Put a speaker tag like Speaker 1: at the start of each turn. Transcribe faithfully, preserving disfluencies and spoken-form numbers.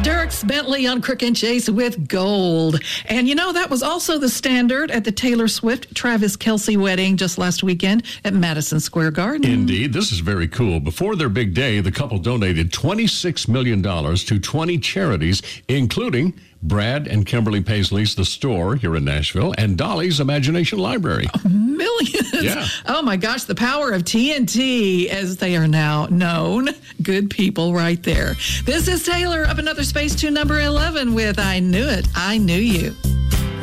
Speaker 1: Dierks Bentley on Crook and Chase with gold. And you know, that was also the standard at the Taylor Swift Travis Kelce wedding just last weekend at Madison Square Garden.
Speaker 2: Indeed. This is very cool. Before their big day, the couple donated twenty-six million dollars to twenty charities, including Brad and Kimberly Paisley's The Store here in Nashville and Dolly's Imagination Library.
Speaker 1: Millions.
Speaker 2: Yeah.
Speaker 1: Oh my gosh, the power of T N T, as they are now known. Good people right there. This is Taylor up another Space Tune number eleven with I Knew It, I Knew You.